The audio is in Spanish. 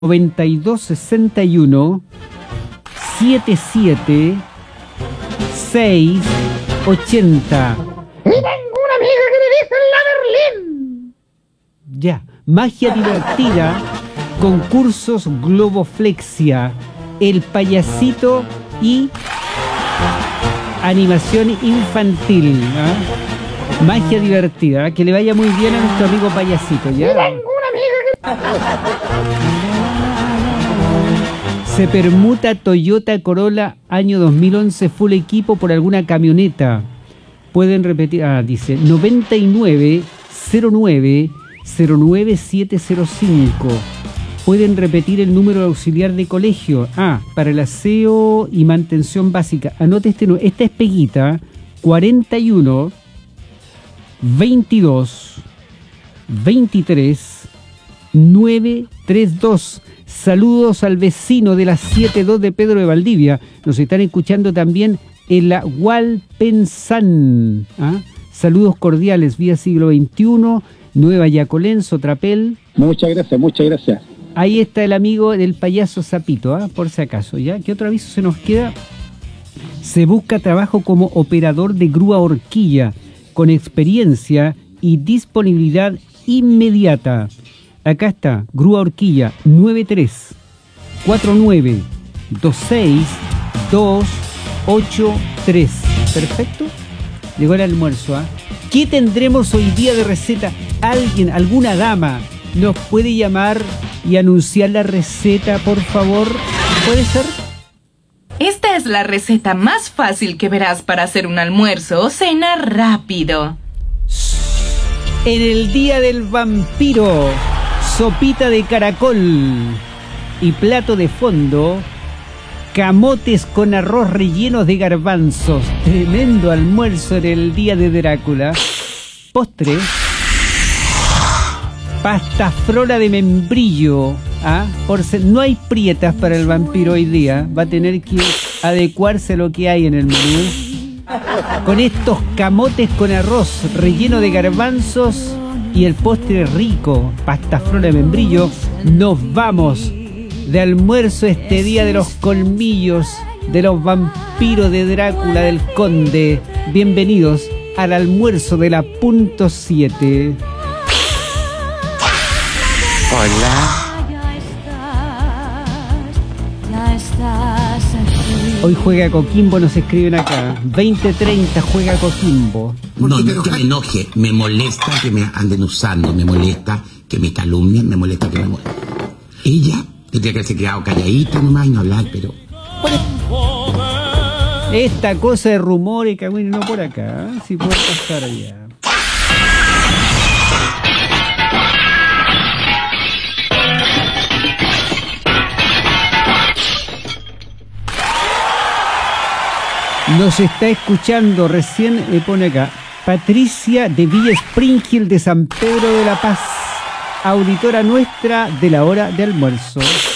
9261 77 680. Y tengo una amiga que le dicen la Berlín. Ya, magia divertida, concursos Globoflexia, el payasito y animación infantil. ¿Ah? Magia divertida, que le vaya muy bien a nuestro amigo payasito, ¿ya? Y tengo una amiga que... Se permuta Toyota Corolla año 2011 full equipo por alguna camioneta. Pueden repetir, dice 9909 09705. Pueden repetir el número de auxiliar de colegio. Para el aseo y mantención básica. Anote esta es Peguita. 41 22 23 932. Saludos al vecino de la 72 de Pedro de Valdivia. Nos están escuchando también en la Hualpensán. Saludos cordiales, vía siglo XXI, Nueva Yacolenzo, Trapel. Muchas gracias, muchas gracias. Ahí está el amigo del payaso Zapito, por si acaso, ¿ya? ¿Qué otro aviso se nos queda? Se busca trabajo como operador de grúa horquilla, con experiencia y disponibilidad inmediata. Acá está, grúa horquilla 93 49 26 283. Perfecto. Llegó el almuerzo. ¿Qué tendremos hoy día de receta? ¿Alguien, alguna dama, nos puede llamar y anunciar la receta, por favor? ¿Puede ser? Esta es la receta más fácil que verás para hacer un almuerzo o cena rápido. En el día del vampiro, sopita de caracol y plato de fondo, camotes con arroz rellenos de garbanzos. Tremendo almuerzo en el día de Drácula. Postre, pasta frola de membrillo. No hay prietas para el vampiro hoy día. Va a tener que adecuarse a lo que hay en el menú. Con estos camotes con arroz relleno de garbanzos y el postre rico, pasta frola de membrillo, nos vamos de almuerzo este día de los colmillos de los vampiros de Drácula del Conde. Bienvenidos al almuerzo de la punto 7. Hola. Hoy juega Coquimbo, nos escriben acá. 20:30 juega Coquimbo. No es que me enoje, me molesta que me anden usando, me molesta que me calumnien, me molesta que me mueran. Ella tendría que haberse quedado calladita nomás y no hablar, pero... Esta cosa de rumores que bueno, no por acá, si puede pasar allá. Nos está escuchando recién, me pone acá, Patricia de Villa Springhill de San Pedro de la Paz, auditora nuestra de la hora de almuerzo.